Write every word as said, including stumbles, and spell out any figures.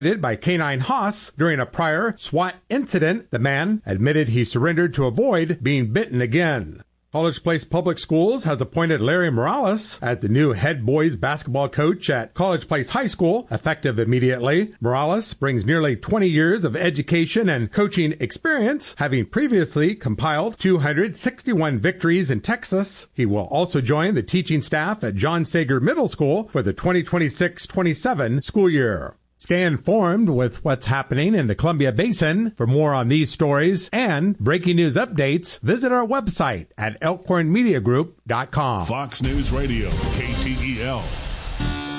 by Canine Haas during a prior SWAT incident. The man admitted he surrendered to avoid being bitten again. College Place Public Schools has appointed Larry Morales as the new head boys basketball coach at College Place High School, effective immediately. Morales brings nearly twenty years of education and coaching experience, having previously compiled two hundred sixty-one victories in Texas. He will also join the teaching staff at John Sager Middle School for the twenty twenty-six twenty-seven school year. Stay informed with what's happening in the Columbia Basin. For more on these stories and breaking news updates, visit our website at elkhorn media group dot com. Fox News Radio, K T E L.